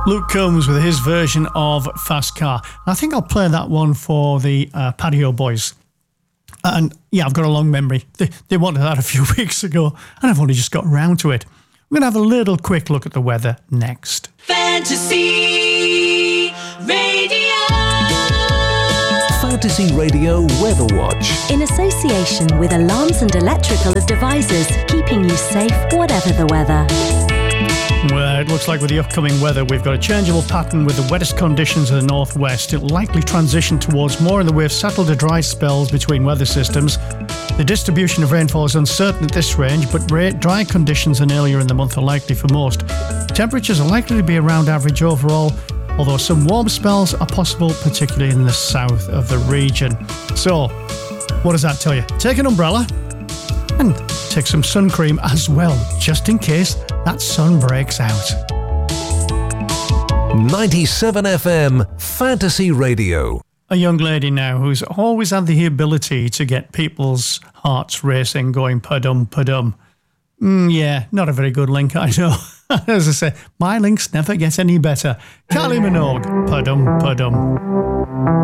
Luke Combs with his version of Fast Car. And I think I'll play that one for the Patio Boys. And yeah, I've got a long memory. They wanted that a few weeks ago, and I've only just got around to it. We're going to have a little quick look at the weather next. Fantasy Radio. Fantasy Radio Weather Watch. In association with Alarms and Electrical Devices, keeping you safe whatever the weather. Well, it looks like with the upcoming weather, we've got a changeable pattern with the wettest conditions in the northwest. It'll likely transition towards more in the way of settled to dry spells between weather systems. The distribution of rainfall is uncertain at this range, but dry conditions than earlier in the month are likely for most. Temperatures are likely to be around average overall, although some warm spells are possible, particularly in the south of the region. So, what does that tell you? Take an umbrella and take some sun cream as well, just in case that sun breaks out. 97 FM Fantasy Radio. A young lady now who's always had the ability to get people's hearts racing, going pa-dum, pa-dum. Yeah, not a very good link, I know. As I say, my links never get any better. Kylie Minogue, pa-dum, pa-dum.